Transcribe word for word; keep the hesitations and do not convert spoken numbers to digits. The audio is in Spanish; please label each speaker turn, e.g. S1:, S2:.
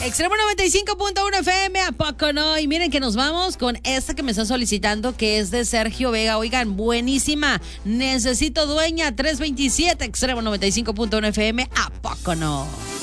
S1: Extremo noventa y cinco punto uno F M, ¿a poco no? Y miren que nos vamos con esta que me están solicitando, que es de Sergio Vega. Oigan, buenísima. Necesito dueña, tres veintisiete, Extremo noventa y cinco punto uno F M, ¿a poco no?